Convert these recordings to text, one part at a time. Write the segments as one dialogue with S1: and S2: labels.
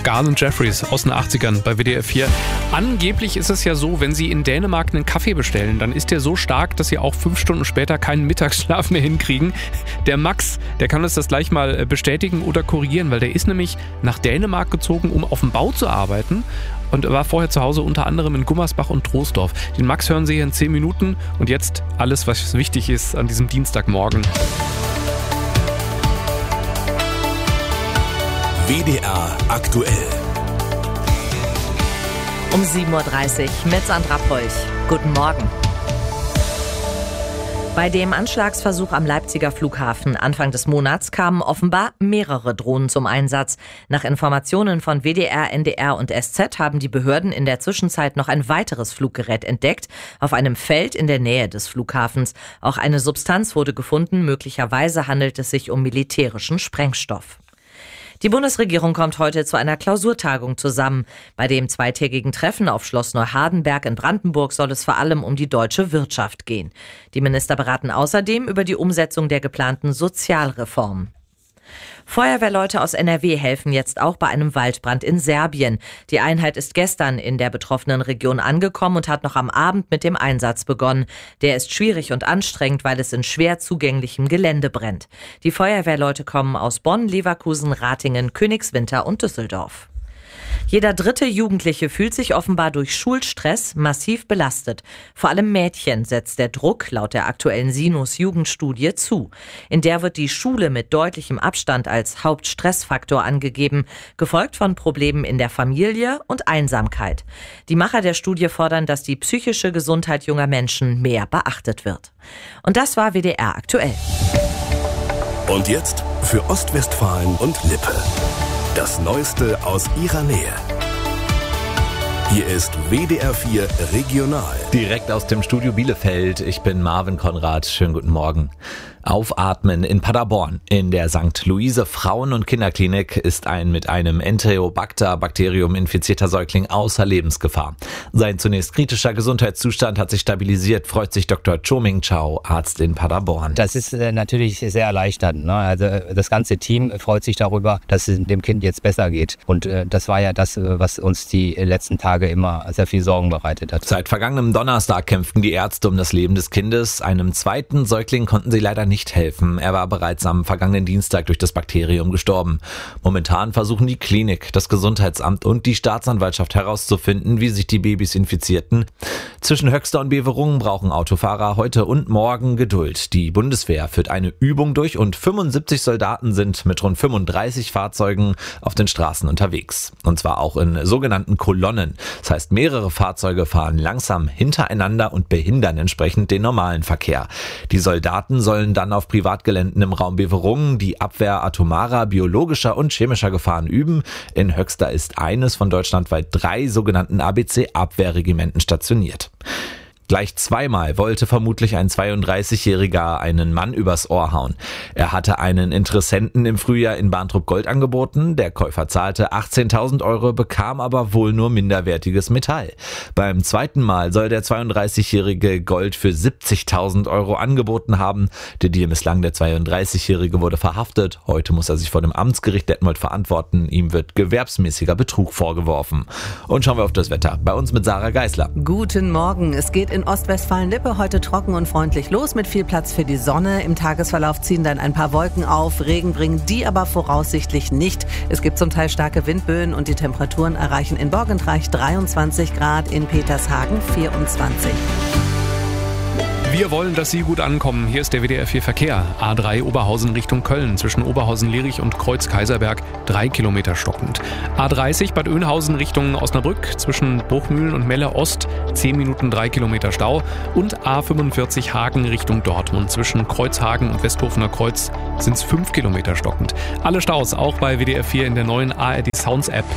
S1: Garland Jeffries aus den 80ern bei WDR 4. Angeblich ist es ja so, wenn Sie in Dänemark einen Kaffee bestellen, dann ist der so stark, dass Sie auch 5 Stunden später keinen Mittagsschlaf mehr hinkriegen. Der Max, der kann uns das gleich mal bestätigen oder korrigieren, weil der ist nämlich nach Dänemark gezogen, um auf dem Bau zu arbeiten. Und er war vorher zu Hause unter anderem in Gummersbach und Troisdorf. Den Max hören Sie hier in 10 Minuten. Und jetzt alles, was wichtig ist an diesem Dienstagmorgen.
S2: WDR aktuell.
S3: Um 7.30 Uhr mit Sandra Peuch. Guten Morgen. Bei dem Anschlagsversuch am Leipziger Flughafen Anfang des Monats kamen offenbar mehrere Drohnen zum Einsatz. Nach Informationen von WDR, NDR und SZ haben die Behörden in der Zwischenzeit noch ein weiteres Fluggerät entdeckt, auf einem Feld in der Nähe des Flughafens. Auch eine Substanz wurde gefunden, möglicherweise handelt es sich um militärischen Sprengstoff. Die Bundesregierung kommt heute zu einer Klausurtagung zusammen. Bei dem zweitägigen Treffen auf Schloss Neuhardenberg in Brandenburg soll es vor allem um die deutsche Wirtschaft gehen. Die Minister beraten außerdem über die Umsetzung der geplanten Sozialreform. Feuerwehrleute aus NRW helfen jetzt auch bei einem Waldbrand in Serbien. Die Einheit ist gestern in der betroffenen Region angekommen und hat noch am Abend mit dem Einsatz begonnen. Der ist schwierig und anstrengend, weil es in schwer zugänglichem Gelände brennt. Die Feuerwehrleute kommen aus Bonn, Leverkusen, Ratingen, Königswinter und Düsseldorf. Jeder dritte Jugendliche fühlt sich offenbar durch Schulstress massiv belastet. Vor allem Mädchen setzt der Druck laut der aktuellen Sinus-Jugendstudie zu. In der wird die Schule mit deutlichem Abstand als Hauptstressfaktor angegeben, gefolgt von Problemen in der Familie und Einsamkeit. Die Macher der Studie fordern, dass die psychische Gesundheit junger Menschen mehr beachtet wird. Und das war WDR aktuell.
S2: Und jetzt für Ostwestfalen und Lippe. Das Neueste aus ihrer Nähe. Hier ist WDR 4 Regional.
S4: Direkt aus dem Studio Bielefeld. Ich bin Marvin Konrad. Schönen guten Morgen. Aufatmen in Paderborn. In der St. Luise Frauen- und Kinderklinik ist ein mit einem Enterobacter-Bakterium infizierter Säugling außer Lebensgefahr. Sein zunächst kritischer Gesundheitszustand hat sich stabilisiert, freut sich Dr. Cho-Ming Chow, Arzt in Paderborn.
S5: Das ist natürlich sehr erleichternd. Ne? Also das ganze Team freut sich darüber, dass es dem Kind jetzt besser geht. Und das war ja das, was uns die letzten Tage immer sehr viel Sorgen bereitet hat.
S4: Seit vergangenem Donnerstag kämpften die Ärzte um das Leben des Kindes. Einem zweiten Säugling konnten sie leider nicht helfen. Er war bereits am vergangenen Dienstag durch das Bakterium gestorben. Momentan versuchen die Klinik, das Gesundheitsamt und die Staatsanwaltschaft herauszufinden, wie sich die Babys infizierten. Zwischen Höxter und Beverungen brauchen Autofahrer heute und morgen Geduld. Die Bundeswehr führt eine Übung durch und 75 Soldaten sind mit rund 35 Fahrzeugen auf den Straßen unterwegs. Und zwar auch in sogenannten Kolonnen. Das heißt, mehrere Fahrzeuge fahren langsam hintereinander und behindern entsprechend den normalen Verkehr. Die Soldaten sollen dann auf Privatgeländen im Raum Beverungen die Abwehr atomarer, biologischer und chemischer Gefahren üben. In Höxter ist eines von deutschlandweit 3 sogenannten ABC-Abwehrregimenten stationiert. Gleich zweimal wollte vermutlich ein 32-Jähriger einen Mann übers Ohr hauen. Er hatte einen Interessenten im Frühjahr in Barntrup Gold angeboten. Der Käufer zahlte 18.000 €, bekam aber wohl nur minderwertiges Metall. Beim zweiten Mal soll der 32-Jährige Gold für 70.000 € angeboten haben. Der Deal misslang, der 32-Jährige wurde verhaftet. Heute muss er sich vor dem Amtsgericht Detmold verantworten. Ihm wird gewerbsmäßiger Betrug vorgeworfen. Und schauen wir auf das Wetter. Bei uns mit Sarah Geisler.
S6: Guten Morgen. Es geht in Ostwestfalen-Lippe heute trocken und freundlich los mit viel Platz für die Sonne. Im Tagesverlauf ziehen dann ein paar Wolken auf. Regen bringen die aber voraussichtlich nicht. Es gibt zum Teil starke Windböen und die Temperaturen erreichen in Borgentreich 23 Grad, in Petershagen 24.
S1: Wir wollen, dass Sie gut ankommen. Hier ist der WDR 4 Verkehr. A3 Oberhausen Richtung Köln. Zwischen Oberhausen-Lierich und Kreuz-Kaiserberg 3 Kilometer stockend. A30 Bad Oeynhausen Richtung Osnabrück. Zwischen Bruchmühlen und Melle Ost 10 Minuten 3 Kilometer Stau. Und A45 Hagen Richtung Dortmund. Zwischen Kreuzhagen und Westhofener Kreuz sind es 5 Kilometer stockend. Alle Staus auch bei WDR 4 in der neuen ARD Sounds App.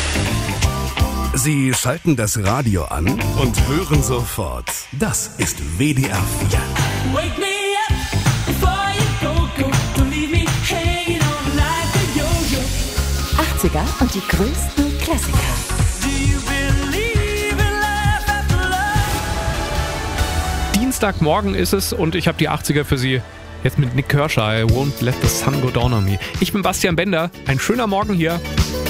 S2: Sie schalten das Radio an und hören sofort. Das ist WDR 4.
S7: Wake me up before you go, don't leave me hanging on like a yo-yo.
S3: 80er und die größten Klassiker.
S7: Do you believe in life after love?
S1: Dienstagmorgen ist es und ich habe die 80er für Sie. Jetzt mit Nick Kershaw, I Won't Let the Sun Go Down on Me. Ich bin Bastian Bender. Ein schöner Morgen hier.